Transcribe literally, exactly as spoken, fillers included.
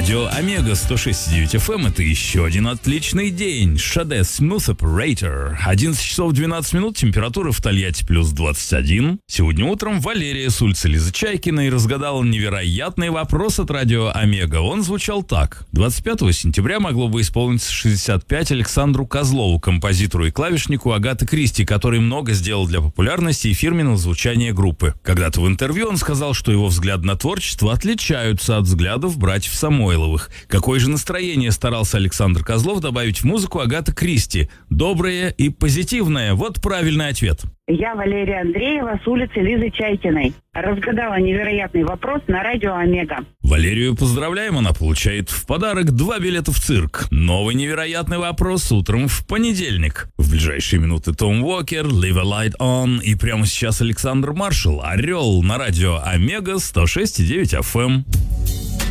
Радио Омега сто шесть и девять эф эм – это еще один отличный день. Шаде Smooth Operator. одиннадцать часов двенадцать минут, температура в Тольятти плюс двадцать один. Сегодня утром Валерия с улицы Лизы Чайкиной разгадала невероятный вопрос от Радио Омега. Он звучал так. двадцать пятого сентября могло бы исполниться шестьдесят пять Александру Козлову, композитору и клавишнику Агаты Кристи, который много сделал для популярности и фирменного звучания группы. Когда-то в интервью он сказал, что его взгляды на творчество отличаются от взглядов братьев Самойловых. Какое же настроение старался Александр Козлов добавить в музыку Агаты Кристи? Доброе и позитивное. Вот правильный ответ. Я Валерия Андреева с улицы Лизы Чайкиной. Разгадала невероятный вопрос на Радио Омега. Валерию поздравляем, она получает в подарок два билета в цирк. Новый невероятный вопрос утром в понедельник. В ближайшие минуты Том Уокер, Leave a Light On, и прямо сейчас Александр Маршал, Орел на Радио Омега сто шесть и девять эф эм.